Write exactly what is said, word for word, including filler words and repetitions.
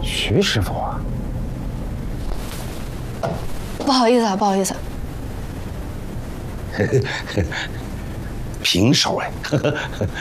徐师傅啊， 不好意思啊，不好意思。 平手哎。